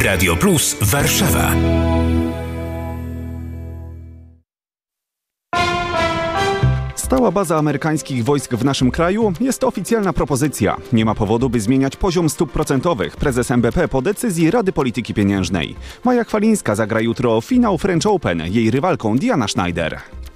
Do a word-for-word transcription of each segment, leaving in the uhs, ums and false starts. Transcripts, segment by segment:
Radio Plus Warszawa. Stała baza amerykańskich wojsk w naszym kraju jest oficjalna propozycja. Nie ma powodu, by zmieniać poziom stóp procentowych. Prezes M B P po decyzji Rady Polityki Pieniężnej. Maja Chwalińska zagra jutro finał French Open. Jej rywalką Diana Schneider.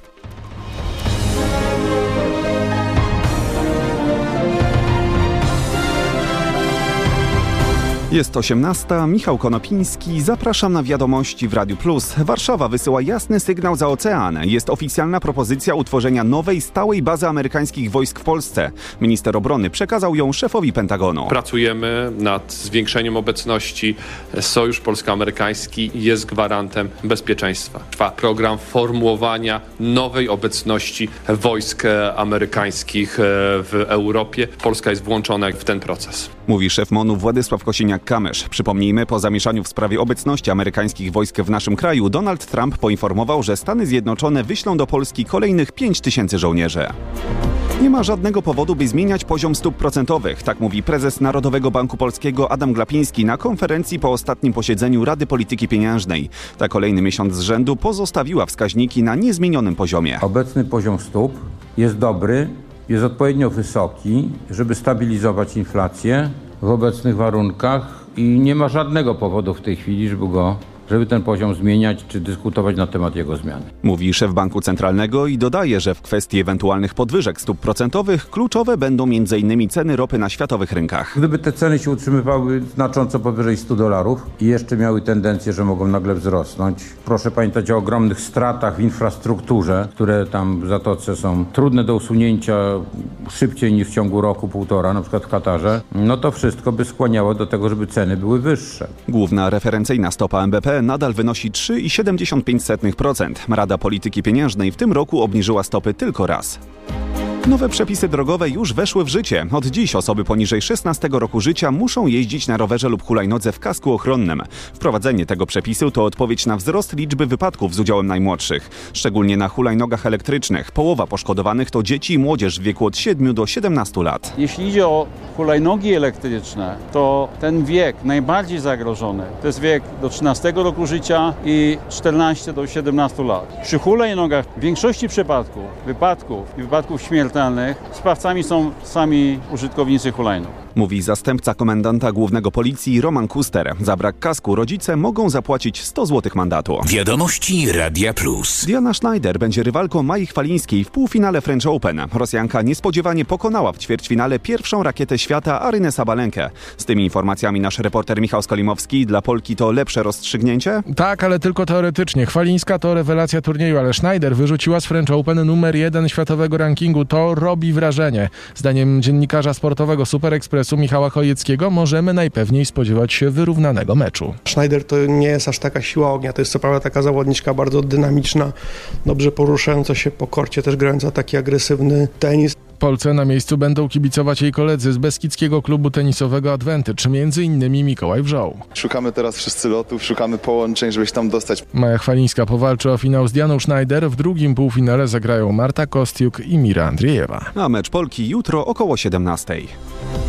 Jest osiemnasta, Michał Konopiński, zapraszam na wiadomości w Radiu Plus. Warszawa wysyła jasny sygnał za ocean. Jest oficjalna propozycja utworzenia nowej, stałej bazy amerykańskich wojsk w Polsce. Minister obrony przekazał ją szefowi Pentagonu. Pracujemy nad zwiększeniem obecności. Sojusz polsko-amerykański jest gwarantem bezpieczeństwa. Trwa program formułowania nowej obecności wojsk amerykańskich w Europie. Polska jest włączona w ten proces. Mówi szef MONU Władysław Kosiniak-Kamysz. Przypomnijmy, po zamieszaniu w sprawie obecności amerykańskich wojsk w naszym kraju, Donald Trump poinformował, że Stany Zjednoczone wyślą do Polski kolejnych pięć tysięcy żołnierzy. Nie ma żadnego powodu, by zmieniać poziom stóp procentowych. Tak mówi prezes Narodowego Banku Polskiego Adam Glapiński na konferencji po ostatnim posiedzeniu Rady Polityki Pieniężnej. Ta kolejny miesiąc z rzędu pozostawiła wskaźniki na niezmienionym poziomie. Obecny poziom stóp jest dobry, jest odpowiednio wysoki, żeby stabilizować inflację w obecnych warunkach i nie ma żadnego powodu w tej chwili, żeby go żeby ten poziom zmieniać czy dyskutować na temat jego zmiany. Mówi szef Banku Centralnego i dodaje, że w kwestii ewentualnych podwyżek stóp procentowych kluczowe będą m in ceny ropy na światowych rynkach. Gdyby te ceny się utrzymywały znacząco powyżej stu dolarów i jeszcze miały tendencję, że mogą nagle wzrosnąć, proszę pamiętać o ogromnych stratach w infrastrukturze, które tam w Zatoce są trudne do usunięcia szybciej niż w ciągu roku, półtora, na przykład w Katarze, no to wszystko by skłaniało do tego, żeby ceny były wyższe. Główna referencyjna stopa M B P nadal wynosi trzy przecinek siedemdziesiąt pięć procent. Rada Polityki Pieniężnej w tym roku obniżyła stopy tylko raz. Nowe przepisy drogowe już weszły w życie. Od dziś osoby poniżej szesnastego roku życia muszą jeździć na rowerze lub hulajnodze w kasku ochronnym. Wprowadzenie tego przepisu to odpowiedź na wzrost liczby wypadków z udziałem najmłodszych. Szczególnie na hulajnogach elektrycznych. Połowa poszkodowanych to dzieci i młodzież w wieku od siedmiu do siedemnastu lat. Jeśli idzie o hulajnogi elektryczne, to ten wiek najbardziej zagrożony to jest wiek do trzynastego roku życia i czternastego do siedemnastu lat. Przy hulajnogach w większości przypadków, wypadków i wypadków śmiertelnych sprawcami są sami użytkownicy hulajnóg. Mówi zastępca komendanta głównego policji Roman Kuster. Za brak kasku rodzice mogą zapłacić sto złotych mandatu. Wiadomości Radia Plus. Diana Schneider będzie rywalką Mai Chwalińskiej w półfinale French Open. Rosjanka niespodziewanie pokonała w ćwierćfinale pierwszą rakietę świata Arynę Sabalenkę. Z tymi informacjami nasz reporter Michał Skolimowski. Dla Polki to lepsze rozstrzygnięcie? Tak, ale tylko teoretycznie. Chwalińska to rewelacja turnieju, ale Schneider wyrzuciła z French Open numer jeden światowego rankingu. To robi wrażenie. Zdaniem dziennikarza sportowego Super Expressu Michała Chojeckiego możemy najpewniej spodziewać się wyrównanego meczu. Schneider to nie jest aż taka siła ognia, to jest co prawda taka zawodniczka bardzo dynamiczna, dobrze poruszająca się po korcie, też grająca taki agresywny tenis. Polce na miejscu będą kibicować jej koledzy z beskidzkiego klubu tenisowego Advantage, między innymi Mikołaj Wrzoł. Szukamy teraz wszyscy lotów, szukamy połączeń, żeby się tam dostać. Maja Chwalińska powalczy o finał z Dianą Schneider, w drugim półfinale zagrają Marta Kostiuk i Mira Andriejewa. A mecz Polki jutro około siedemnastej.